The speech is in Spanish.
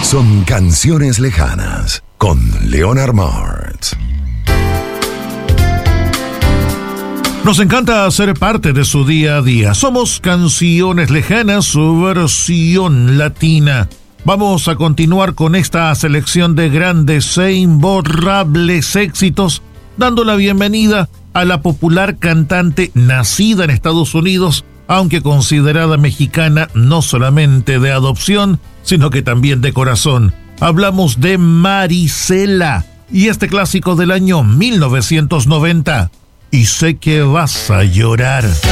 son Canciones Lejanas con Leonard Martz. Nos encanta hacer parte de su día a día. Somos Canciones Lejanas, su versión latina. Vamos a continuar con esta selección de grandes e imborrables éxitos, dando la bienvenida a la popular cantante nacida en Estados Unidos, aunque considerada mexicana no solamente de adopción, sino que también de corazón. Hablamos de Marisela y este clásico del año 1990. Y sé que vas a llorar.